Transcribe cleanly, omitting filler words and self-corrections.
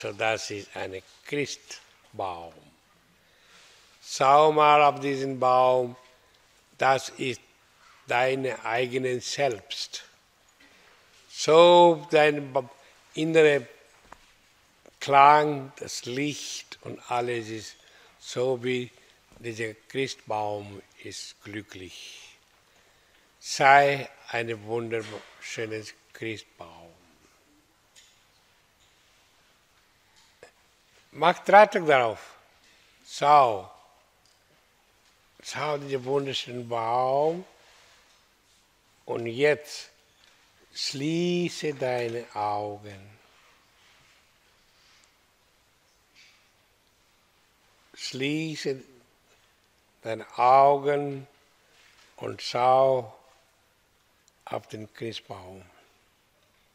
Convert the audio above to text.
So, das ist ein Christbaum. Schau mal auf diesen Baum, das ist deine eigene Selbst. So dein innerer Klang, das Licht und alles ist so wie dieser Christbaum ist glücklich. Sei ein wunderschönes Christbaum. Mach Trachtung darauf. Schau diesen wunderschönen Baum. Und jetzt schließe deine Augen. Schließe deine Augen und schau auf den Christbaum.